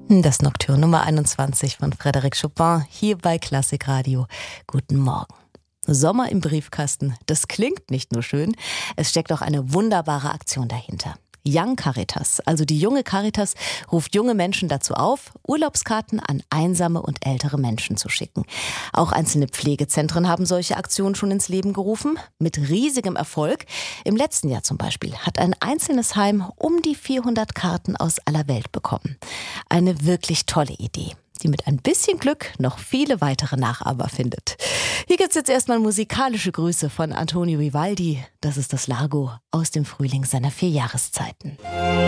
Das Nocturne Nummer 21 von Frédéric Chopin hier bei Klassikradio. Guten Morgen. Sommer im Briefkasten, das klingt nicht nur schön, es steckt auch eine wunderbare Aktion dahinter. Young Caritas, also die junge Caritas, ruft junge Menschen dazu auf, Urlaubskarten an einsame und ältere Menschen zu schicken. Auch einzelne Pflegezentren haben solche Aktionen schon ins Leben gerufen, mit riesigem Erfolg. Im letzten Jahr zum Beispiel hat ein einzelnes Heim um die 400 Karten aus aller Welt bekommen. Eine wirklich tolle Idee, die mit ein bisschen Glück noch viele weitere Nachahmer findet. Hier gibt's jetzt erstmal musikalische Grüße von Antonio Vivaldi. Das ist das Largo aus dem Frühling seiner 4 Jahreszeiten.